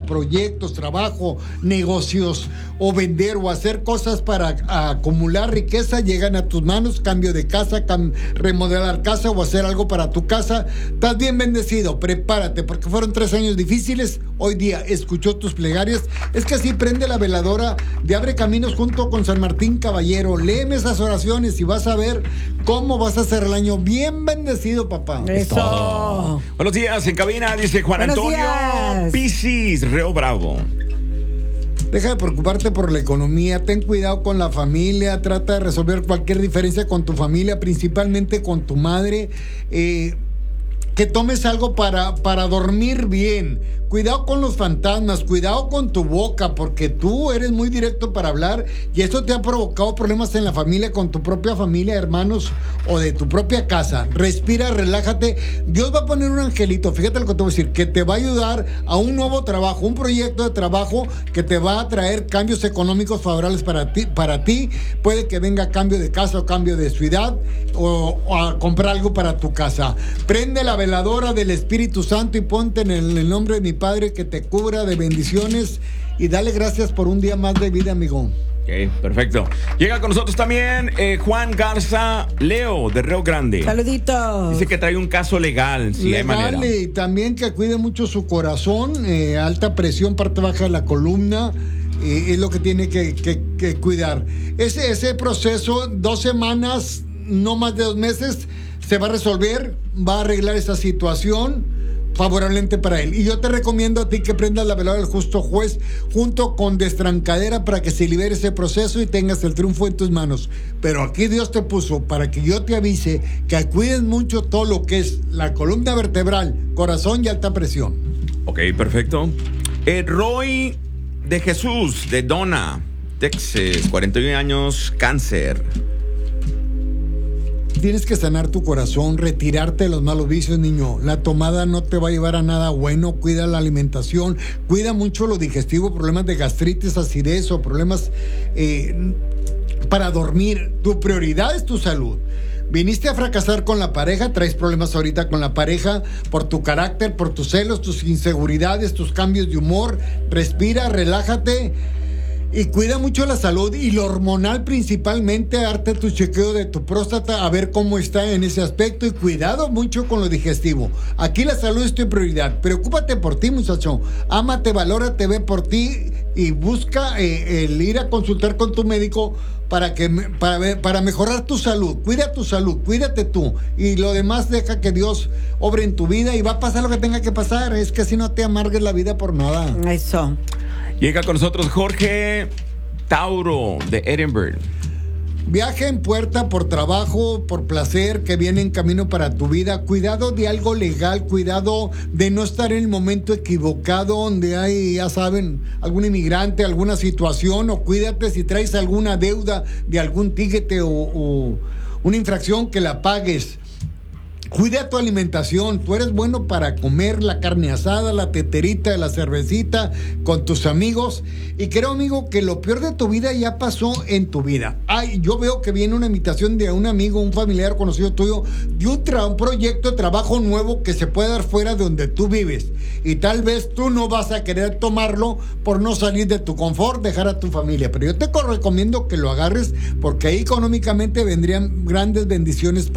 proyectos, trabajo, negocios, o vender o hacer cosas para acumular riqueza, llegan a tus manos, cambio de casa, remodelar casa o hacer algo para tu casa. Estás bien bendecido, prepárate, porque fueron 3 años difíciles. Hoy día escuchó tus plegarias. Es que así prende la veladora de Abre Caminos junto con San Martín Caballero. Léeme esas oraciones y vas a ver cómo vas a hacer el año bien bendecido, papá. Eso. Buenos días, en cabina, dice Juan Buenos Antonio días. Piscis, Río Bravo. Deja de preocuparte por la economía, ten cuidado con la familia, trata de resolver cualquier diferencia con tu familia, principalmente con tu madre. Que tomes algo para dormir bien. Cuidado con los fantasmas, cuidado con tu boca, porque tú eres muy directo para hablar y esto te ha provocado problemas en la familia, con tu propia familia, hermanos o de tu propia casa. Respira, relájate. Dios va a poner un angelito, fíjate lo que te voy a decir, que te va a ayudar a un nuevo trabajo, un proyecto de trabajo que te va a traer cambios económicos favorables para ti. Puede que venga cambio de casa o cambio de ciudad o a comprar algo para tu casa. Prende la veladora del Espíritu Santo y ponte en el nombre de mi Padre que te cubra de bendiciones y dale gracias por un día más de vida, amigo. Ok, perfecto. Llega con nosotros también Juan Garza Leo de Río Grande. Saluditos. Dice que trae un caso legal, si hay manera. Y también que cuide mucho su corazón, alta presión, parte baja de la columna. Es lo que tiene que cuidar. Ese proceso, 2 semanas, no más de 2 meses, se va a resolver, va a arreglar esa situación favorablemente para él. Y yo te recomiendo a ti que prendas la veladora del justo juez junto con Destrancadera para que se libere ese proceso y tengas el triunfo en tus manos. Pero aquí Dios te puso para que yo te avise que cuides mucho todo lo que es la columna vertebral, corazón y alta presión. Ok, perfecto. Roy de Jesús de Donna, Texas, 41 años, cáncer. Tienes que sanar tu corazón, retirarte de los malos vicios, niño. La tomada no te va a llevar a nada bueno. Cuida la alimentación, cuida mucho lo digestivo, problemas de gastritis, acidez o problemas para dormir. Tu prioridad es tu salud. Viniste a fracasar con la pareja, traes problemas ahorita con la pareja por tu carácter, por tus celos, tus inseguridades, tus cambios de humor. Respira, relájate. Y cuida mucho la salud y lo hormonal principalmente, darte tu chequeo de tu próstata a ver cómo está en ese aspecto y cuidado mucho con lo digestivo. Aquí la salud es tu prioridad. Preocúpate por ti, muchacho. Ámate, valórate, ve por ti y busca el ir a consultar con tu médico para mejorar tu salud. Cuida tu salud, cuídate tú y lo demás deja que Dios obre en tu vida y va a pasar lo que tenga que pasar. Es que así no te amargues la vida por nada. Eso. Llega con nosotros Jorge Tauro de Edinburgh. Viaje en puerta por trabajo, por placer, que viene en camino para tu vida. Cuidado de algo legal, cuidado de no estar en el momento equivocado donde hay, ya saben, algún inmigrante, alguna situación, o cuídate si traes alguna deuda de algún tiquete o una infracción que la pagues. Cuida tu alimentación, tú eres bueno para comer la carne asada, la teterita, la cervecita con tus amigos. Y creo, amigo, que lo peor de tu vida ya pasó en tu vida. Ay, yo veo que viene una invitación de un amigo, un familiar conocido tuyo, de un proyecto de trabajo nuevo que se puede dar fuera de donde tú vives. Y tal vez tú no vas a querer tomarlo por no salir de tu confort, dejar a tu familia. Pero yo te recomiendo que lo agarres porque ahí económicamente vendrían grandes bendiciones